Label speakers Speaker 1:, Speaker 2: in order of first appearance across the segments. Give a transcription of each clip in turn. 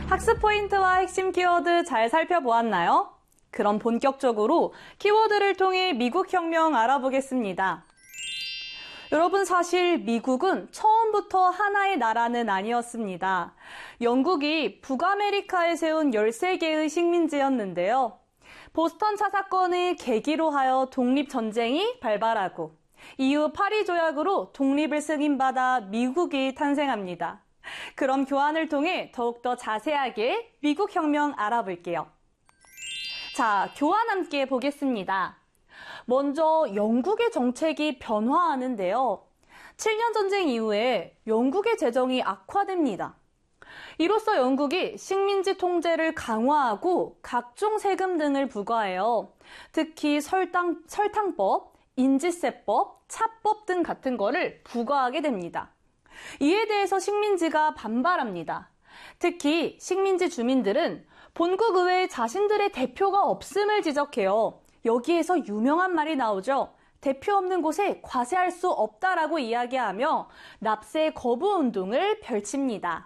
Speaker 1: 학습 포인트와 핵심 키워드 잘 살펴보았나요? 그럼 본격적으로 키워드를 통해 미국 혁명 알아보겠습니다. 여러분, 사실 미국은 처음부터 하나의 나라는 아니었습니다. 영국이 북아메리카에 세운 13개의 식민지였는데요. 보스턴 차 사건을 계기로 하여 독립전쟁이 발발하고 이후 파리 조약으로 독립을 승인받아 미국이 탄생합니다. 그럼 교환을 통해 더욱더 자세하게 미국 혁명 알아볼게요. 자, 교환 함께 보겠습니다. 먼저 영국의 정책이 변화하는데요. 7년 전쟁 이후에 영국의 재정이 악화됩니다. 이로써 영국이 식민지 통제를 강화하고 각종 세금 등을 부과해요. 특히 설탕법, 인지세법, 차법 등 같은 거를 부과하게 됩니다. 이에 대해서 식민지가 반발합니다. 특히 식민지 주민들은 본국 의회에 자신들의 대표가 없음을 지적해요. 여기에서 유명한 말이 나오죠. 대표 없는 곳에 과세할 수 없다라고 이야기하며 납세 거부 운동을 펼칩니다.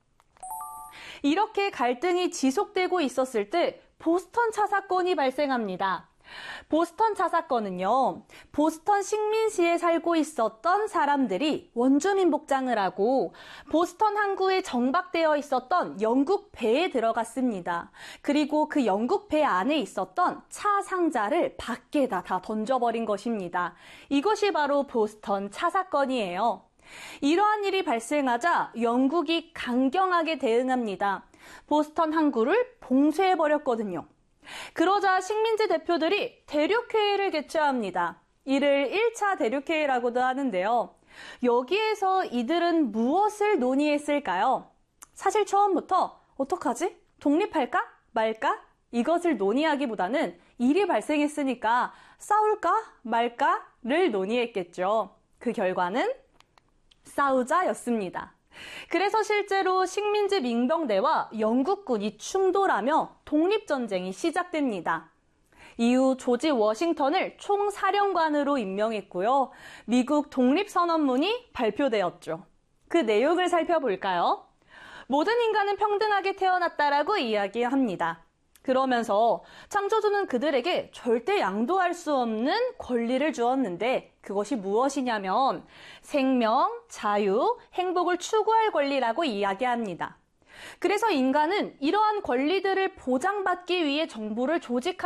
Speaker 1: 이렇게 갈등이 지속되고 있었을 때 보스턴 차 사건이 발생합니다. 보스턴 차 사건은요, 보스턴 식민시에 살고 있었던 사람들이 원주민 복장을 하고 보스턴 항구에 정박되어 있었던 영국 배에 들어갔습니다. 그리고 그 영국 배 안에 있었던 차 상자를 밖에다 다 던져버린 것입니다. 이것이 바로 보스턴 차 사건이에요. 이러한 일이 발생하자 영국이 강경하게 대응합니다. 보스턴 항구를 봉쇄해버렸거든요. 그러자 식민지 대표들이 대륙회의를 개최합니다. 이를 1차 대륙회의라고도 하는데요. 여기에서 이들은 무엇을 논의했을까요? 사실 처음부터 어떡하지? 독립할까? 말까? 이것을 논의하기보다는 일이 발생했으니까 싸울까? 말까?를 논의했겠죠. 그 결과는 싸우자였습니다. 그래서 실제로 식민지 민병대와 영국군이 충돌하며 독립전쟁이 시작됩니다. 이후 조지 워싱턴을 총사령관으로 임명했고요. 미국 독립선언문이 발표되었죠. 그 내용을 살펴볼까요? 모든 인간은 평등하게 태어났다라고 이야기합니다. 그러면서 창조주는 그들에게 절대 양도할 수 없는 권리를 주었는데 그것이 무엇이냐면 생명, 자유, 행복을 추구할 권리라고 이야기합니다. 그래서 인간은 이러한 권리들을 보장받기 위해 정부를 조직하는